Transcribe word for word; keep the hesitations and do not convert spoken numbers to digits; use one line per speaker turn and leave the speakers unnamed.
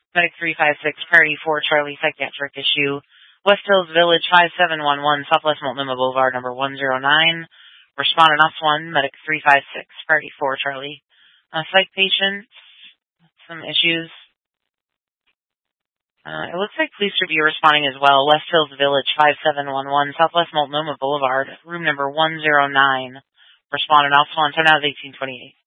Medic three five six, Priority four, Charlie, psychiatric issue. West Hills Village, five seven one one, Southwest Multnomah Boulevard, number one zero nine. Respondent ops one, Medic three five six, Priority four, Charlie. Uh, psych patient, some issues. Uh, it looks like police should be responding as well. West Hills Village, five seven one one, Southwest Multnomah Boulevard, room number one zero nine. Respondent ops one, time now is eighteen twenty-eight.